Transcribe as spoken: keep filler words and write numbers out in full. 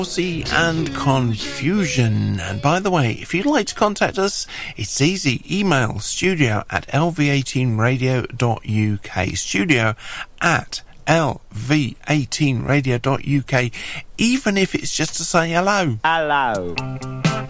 and confusion. And by the way, if you'd like to contact us, it's easy. Email studio at l v eighteen radio dot u k. Studio at l v eighteen radio dot u k, even if it's just to say hello. Hello.